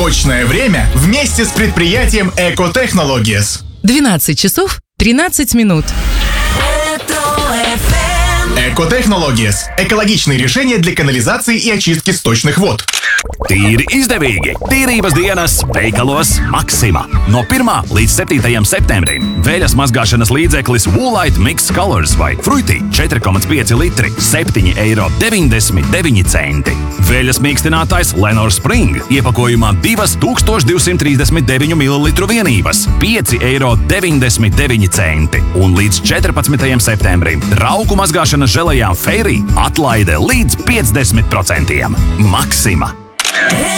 Точное время вместе с предприятием Экотехнологиес. 12 часов 13 минут. Экотехнологиес – экологичные решения для канализации и очистки сточных вод. Tīri izdevīgi! Tīrības dienas veikalos Maxima. No 1. līdz 7. septembrim veļas mazgāšanas līdzeklis Woolite Mix Colors vai Fruity 4,5 litri – 7,99 €. Veļas mīkstinātājs Lenor Spring iepakojumā 2239 ml vienības – 5,99 €. Un līdz 14. septembrim trauku mazgāšanas želejām Fairy atlaide līdz 50%. Maxima!